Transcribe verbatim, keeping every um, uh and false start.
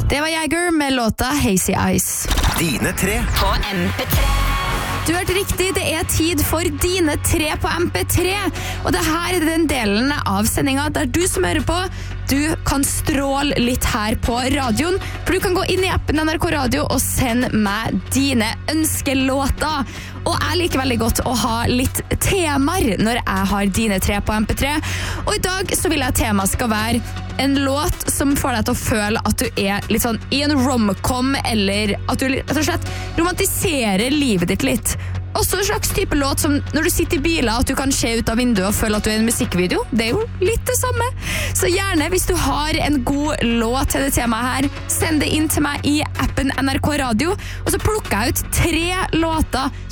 Det var Jagger med låta Hazy Eyes. Dine tre På M P tre. Du hørte riktig, det er tid for Dine tre på M P tre. Og det her er den delen av sendingen der du som hører på, du kan stråle litt her på radioen. For du kan gå inn i appen N R K Radio og sende meg dine ønskelåter. Og jeg liker veldig godt å ha litt temaer når jeg har Dine tre på M P tre. Og i dag så vil jeg at temaet skal være en låt som får deg til å føle at du er litt sånn i en romcom, eller at du rett og slett romantiserer livet ditt litt. Også en slags type låt som når du sitter i biler, at du kan se ut av vinduet og føle at du er i en musikkvideo. Det er jo litt det samme. Så gjerne, hvis du har en god låt til det temaet her, send det inn til meg i appen N R K Radio, og så plukker jeg ut tre låter